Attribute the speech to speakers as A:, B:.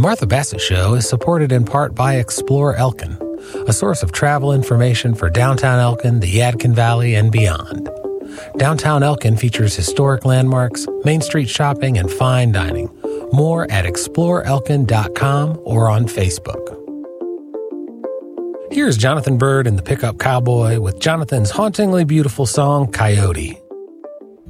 A: Martha Bassett Show is supported in part by Explore Elkin, a source of travel information for downtown Elkin, the Yadkin Valley, and beyond. Downtown Elkin features historic landmarks, Main Street shopping, and fine dining. More at exploreelkin.com or on Facebook. Here's Jonathan Byrd and the Pickup Cowboy with Jonathan's hauntingly beautiful song, Coyote.